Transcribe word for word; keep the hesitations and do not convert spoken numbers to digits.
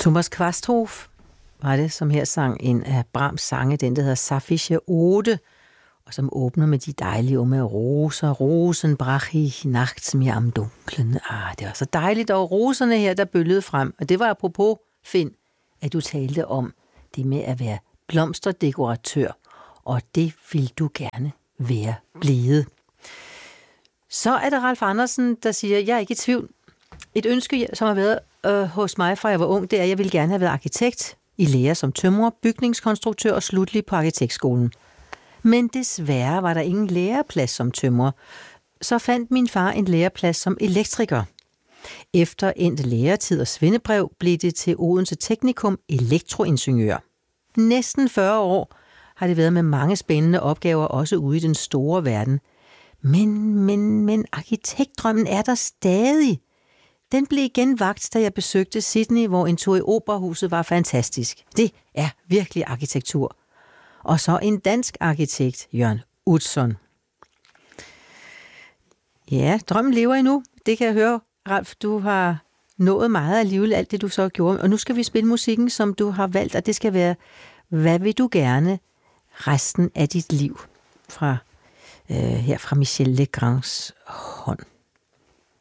Thomas Quasthoff var det, som her sang en af Brahms sange, den der hedder Sapphische Ode, og som åbner med de dejlige med roser. Rosen brach ich nachts mir am dunklen. Ah, det var så dejligt, og roserne her, der bølgede frem. Og det var apropos, Finn, at du talte om det med at være blomsterdekoratør, og det vil du gerne være blevet. Så er det Ralf Andersen, der siger, jeg er ikke i tvivl. Et ønske, som har været øh, hos mig, fra jeg var ung, det er, at jeg ville gerne have været arkitekt, i lære som tømrer, bygningskonstruktør og slutlig på arkitektskolen. Men desværre var der ingen læreplads som tømrer. Så fandt min far en læreplads som elektriker. Efter endt læretid og svendebrev blev det til Odense Teknikum elektroingeniør. Næsten fyrre år har det været med mange spændende opgaver, også ude i den store verden. Men, men, men arkitektdrømmen er der stadig. Den blev igen vakt, da jeg besøgte Sydney, hvor en tur i operahuset var fantastisk. Det er virkelig arkitektur. Og så en dansk arkitekt, Jørgen Utzon. Ja, drømmen lever endnu. Det kan jeg høre, Ralf. Du har nået meget alligevel, alt det du så gjorde. Og nu skal vi spille musikken, som du har valgt, og det skal være, hvad vil du gerne resten af dit liv? Fra, øh, her fra Michel Legrands hånd.